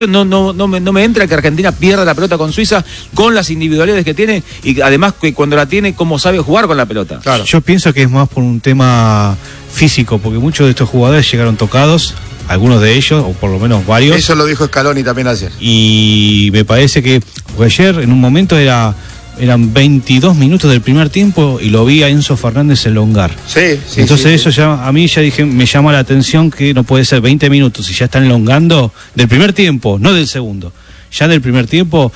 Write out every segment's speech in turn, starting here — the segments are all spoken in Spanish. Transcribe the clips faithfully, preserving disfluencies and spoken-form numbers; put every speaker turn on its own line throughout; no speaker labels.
No, no, no, me, no me entra que Argentina pierda la pelota con Suiza con las individualidades que tiene y además que cuando la tiene, cómo sabe jugar con la pelota.
Claro. Yo pienso que es más por un tema físico, porque muchos de estos jugadores llegaron tocados, algunos de ellos, o por lo menos varios.
Eso lo dijo Scaloni también ayer.
Y me parece que ayer en un momento era... eran veintidós minutos del primer tiempo y lo vi a Enzo Fernández elongar.
Sí, sí.
Entonces
sí,
eso
sí.
ya, a mí ya dije, me llama la atención que no puede ser veinte minutos y ya están elongando del primer tiempo, no del segundo, ya del primer tiempo,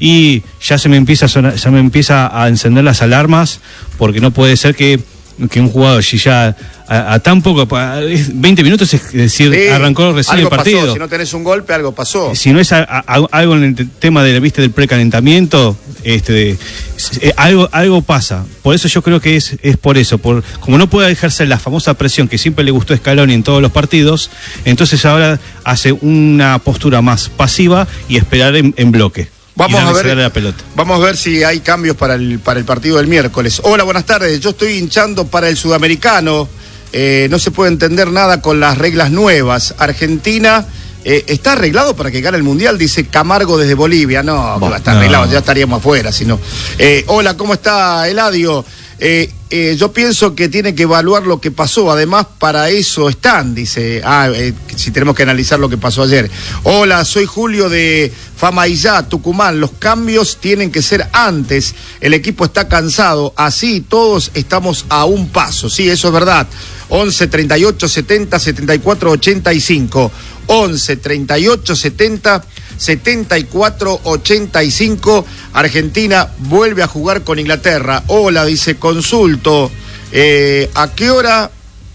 y ya se me empieza a sonar, ya me empieza a encender las alarmas, porque no puede ser que, que un jugador, si ya a, a tan poco, a veinte minutos, es decir,
Sí,
arrancó recién el partido.
Pasó. Si no tenés un golpe, algo pasó.
Si no es a, a, algo en el tema de, ¿viste? Del precalentamiento, este, eh, algo, algo pasa. Por eso yo creo que es, es por eso. Por, como no puede ejercer la famosa presión que siempre le gustó a Scaloni en todos los partidos, entonces ahora hace una postura más pasiva y esperar en, en bloque.
Vamos a ver,
la pelota.
Vamos a ver si hay cambios para el, para el partido del miércoles. Hola, buenas tardes. Yo estoy hinchando para el sudamericano. Eh, no se puede entender nada con las reglas nuevas. Argentina eh, está arreglado para que gane el Mundial, dice Camargo desde Bolivia. No, bueno, está arreglado, no. Ya estaríamos afuera, si no. Eh, hola, ¿cómo está Eladio? Eh, eh, yo pienso que tiene que evaluar lo que pasó, además para eso están, dice, ah, eh, si tenemos que analizar lo que pasó ayer. Hola, soy Julio de Famaillá, Tucumán, los cambios tienen que ser antes, el equipo está cansado, así todos estamos a un paso, sí, eso es verdad. once, treinta y ocho, setenta, setenta y cuatro, ochenta y cinco, once, treinta y ocho, setenta, setenta y cuatro, ochenta y cinco. Argentina vuelve a jugar con Inglaterra. Hola, dice, consulto, eh, ¿a qué hora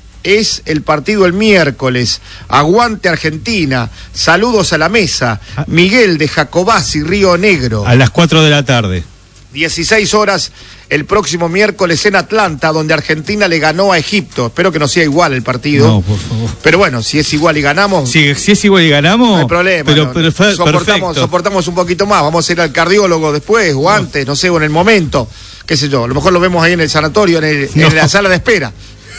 es el partido el miércoles? Aguante Argentina, saludos a la mesa. Miguel de Jacobasi, Río Negro.
A las cuatro de la tarde.
dieciséis horas el próximo miércoles en Atlanta, donde Argentina le ganó a Egipto. Espero que no sea igual el partido.
No, por favor.
Pero bueno, si es igual y ganamos...
Si, si es igual y ganamos...
No hay problema.
Pero,
no,
pero,
soportamos, soportamos un poquito más. Vamos a ir al cardiólogo después o antes, no, no sé, o en el momento. Qué sé yo, a lo mejor lo vemos ahí en el sanatorio, en, el, no. en la sala de espera.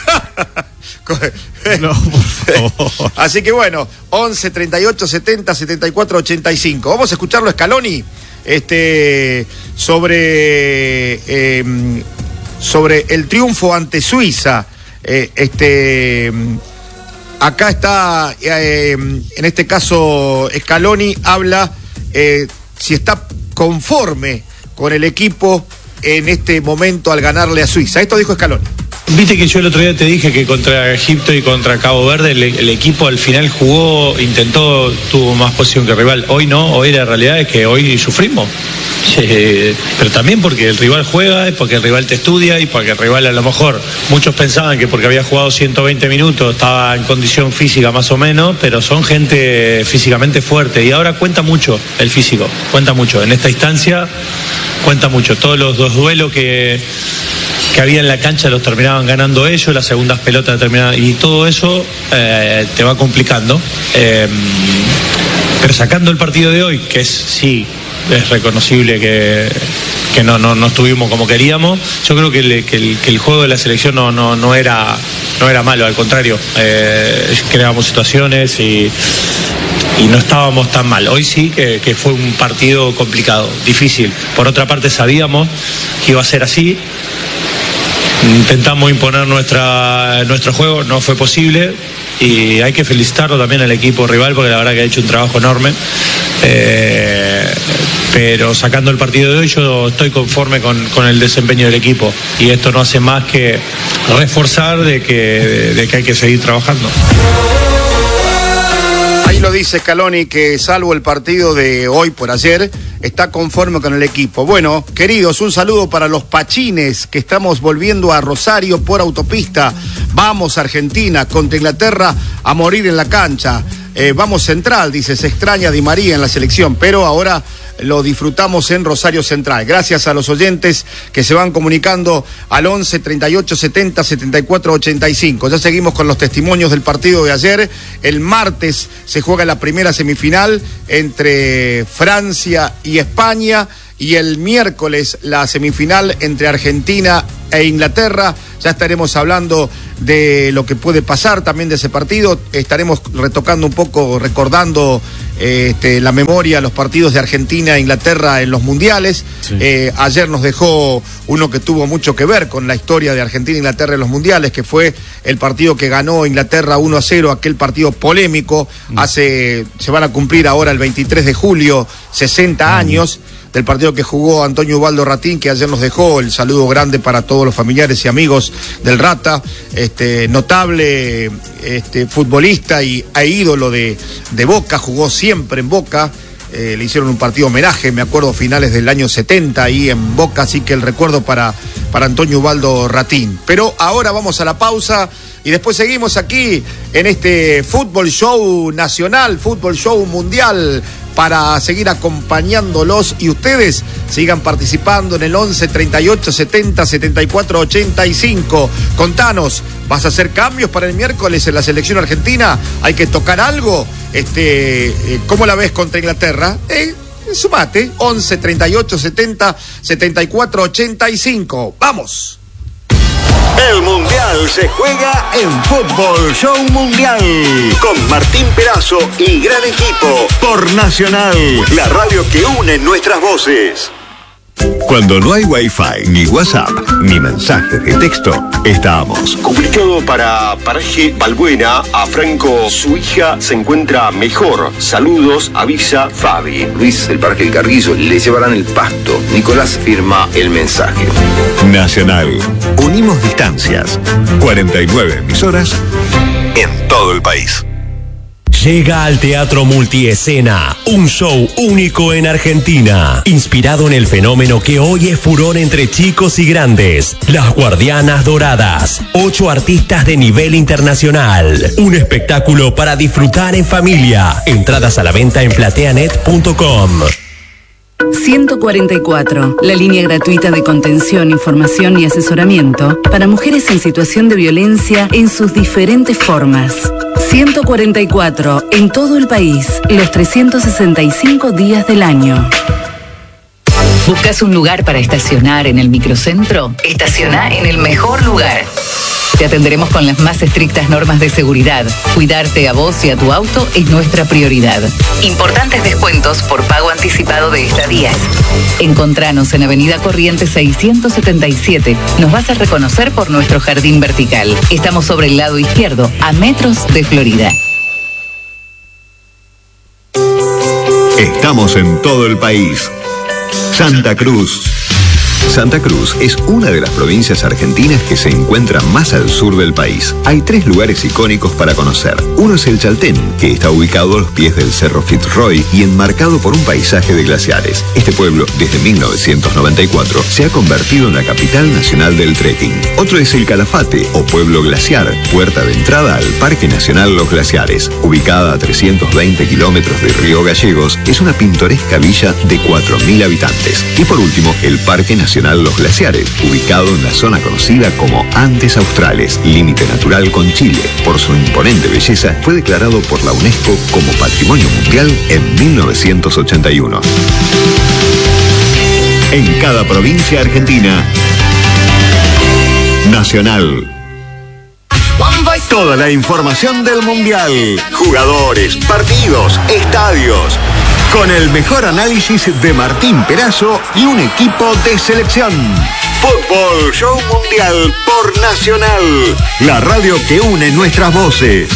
No, por favor.
Así que bueno, once, treinta y ocho, setenta, setenta y cuatro, ochenta y cinco. Vamos a escucharlo a Scaloni. Este, sobre eh, sobre el triunfo ante Suiza. Eh, este, acá está, eh, en este caso, Scaloni habla eh, si está conforme con el equipo en este momento al ganarle a Suiza. Esto dijo Scaloni.
Viste que yo el otro día te dije que contra Egipto y contra Cabo Verde el, el equipo al final jugó, intentó, tuvo más posición que el rival. Hoy no, hoy la realidad es que hoy sufrimos. Eh, pero también porque el rival juega, porque el rival te estudia y porque el rival a lo mejor, muchos pensaban que porque había jugado ciento veinte minutos estaba en condición física más o menos, pero son gente físicamente fuerte y ahora cuenta mucho el físico, cuenta mucho. En esta instancia cuenta mucho. Todos los dos duelos que... que había en la cancha los terminaban ganando ellos, las segundas pelotas terminaban, y todo eso eh, te va complicando. Eh, pero sacando el partido de hoy, que es sí, es reconocible que, que no, no, no estuvimos como queríamos, yo creo que, le, que, el, que el juego de la selección no, no, no, era, no era malo, al contrario, eh, creábamos situaciones y... y no estábamos tan mal. Hoy sí que, que fue un partido complicado, difícil. Por otra parte sabíamos que iba a ser así. Intentamos imponer nuestra, nuestro juego, no fue posible y hay que felicitarlo también al equipo rival porque la verdad que ha hecho un trabajo enorme. Eh, pero sacando el partido de hoy yo estoy conforme con, con el desempeño del equipo y esto no hace más que reforzar de que, de, de que hay que seguir trabajando.
Ahí lo dice Scaloni, que salvo el partido de hoy por ayer, está conforme con el equipo. Bueno, queridos, un saludo para los pachines que estamos volviendo a Rosario por autopista. Vamos Argentina, contra Inglaterra, a morir en la cancha. Eh, vamos Central, dice, se extraña Di María en la selección, pero ahora lo disfrutamos en Rosario Central. Gracias a los oyentes que se van comunicando al once, treinta y ocho, setenta, setenta y cuatro, ochenta y cinco. Ya seguimos con los testimonios del partido de ayer. El martes se juega la primera semifinal entre Francia y España y el miércoles la semifinal entre Argentina e Inglaterra. Ya estaremos hablando de lo que puede pasar también de ese partido. Estaremos retocando un poco, recordando eh, este, la memoria, los partidos de Argentina e Inglaterra en los mundiales. Sí. Eh, ayer nos dejó uno que tuvo mucho que ver con la historia de Argentina e Inglaterra en los mundiales, que fue el partido que ganó Inglaterra uno a cero, aquel partido polémico. Mm. Hace, se van a cumplir ahora el veintitrés de julio, sesenta mm. años. Del partido que jugó Antonio Ubaldo Ratín, que ayer nos dejó. El saludo grande para todos los familiares y amigos del Rata, este notable este, futbolista y e ídolo de, de Boca, jugó siempre en Boca. Eh, le hicieron un partido homenaje, me acuerdo, finales del año setenta ahí en Boca, así que el recuerdo para, para Antonio Ubaldo Ratín. Pero ahora vamos a la pausa y después seguimos aquí en este Fútbol Show Nacional, Fútbol Show Mundial, para seguir acompañándolos y ustedes sigan participando en el once, treinta y ocho, setenta, setenta y cuatro, ochenta y cinco. Contanos, ¿vas a hacer cambios para el miércoles en la selección argentina? ¿Hay que tocar algo? Este, ¿cómo la ves contra Inglaterra? Eh, sumate, once, treinta y ocho, setenta, setenta y cuatro, ochenta y cinco. ¡Vamos!
El Mundial se juega en Fútbol Show Mundial con Martín Perazo y gran equipo por Nacional, la radio que une nuestras voces. Cuando no hay Wi-Fi, ni WhatsApp, ni mensajes de texto, estamos.
Comunicado para Paraje Balbuena, a Franco, su hija se encuentra mejor. Saludos, avisa Fabi.
Luis del Parque del Carrizo, le llevarán el pasto. Nicolás firma el mensaje.
Nacional, unimos distancias. cuarenta y nueve emisoras en todo el país.
Llega al Teatro Multiescena, un show único en Argentina, inspirado en el fenómeno que hoy es furor entre chicos y grandes, Las Guardianas Doradas, ocho artistas de nivel internacional, un espectáculo para disfrutar en familia, entradas a la venta en plateanet punto com.
ciento cuarenta y cuatro, la línea gratuita de contención, información y asesoramiento para mujeres en situación de violencia en sus diferentes formas. ciento cuarenta y cuatro, en todo el país, los trescientos sesenta y cinco días del año.
¿Buscas un lugar para estacionar en el microcentro? Estaciona en el mejor lugar. Te atenderemos con las más estrictas normas de seguridad. Cuidarte a vos y a tu auto es nuestra prioridad. Importantes descuentos por pago anticipado de estadías. Encontranos en Avenida Corrientes seiscientos setenta y siete. Nos vas a reconocer por nuestro jardín vertical. Estamos sobre el lado izquierdo, a metros de Florida.
Estamos en todo el país. Santa Cruz. Santa Cruz es una de las provincias argentinas que se encuentra más al sur del país. Hay tres lugares icónicos para conocer. Uno es el Chaltén, que está ubicado a los pies del Cerro Fitzroy y enmarcado por un paisaje de glaciares. Este pueblo, desde mil novecientos noventa y cuatro, se ha convertido en la capital nacional del trekking. Otro es el Calafate, o Pueblo Glaciar, puerta de entrada al Parque Nacional Los Glaciares. Ubicada a trescientos veinte kilómetros de Río Gallegos, es una pintoresca villa de cuatro mil habitantes. Y por último, el Parque Nacional Los Glaciares, ubicado en la zona conocida como Andes Australes, límite natural con Chile. Por su imponente belleza, fue declarado por la UNESCO como Patrimonio Mundial en mil novecientos ochenta y uno. En cada provincia argentina, Nacional. Toda la información del Mundial, jugadores, partidos, estadios, con el mejor análisis de Martín Perazo y un equipo de selección. Fútbol Show Mundial por Nacional, la radio que une nuestras voces.